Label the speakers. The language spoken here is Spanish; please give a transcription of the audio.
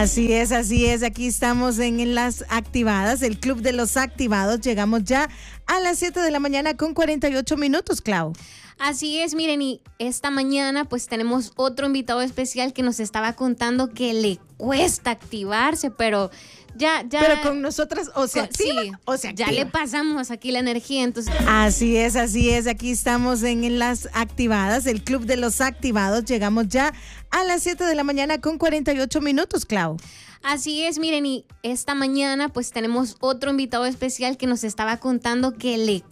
Speaker 1: Así es. Aquí estamos en Las Activadas, el Club de los Activados. Llegamos ya a las 7 de la mañana con 48 minutos, Clau.
Speaker 2: Así es, miren, y esta mañana pues tenemos otro invitado especial que nos estaba contando que le cuesta activarse, pero ya.
Speaker 1: Pero con nosotras o se activa
Speaker 2: sí,
Speaker 1: o se activa.
Speaker 2: Ya le pasamos aquí la energía, entonces.
Speaker 1: Así es. Aquí estamos en Las Activadas, el Club de los Activados. Llegamos ya a las 7 de la mañana con 48 minutos, Clau.
Speaker 2: Así es, miren, y esta mañana pues tenemos otro invitado especial que nos estaba contando que le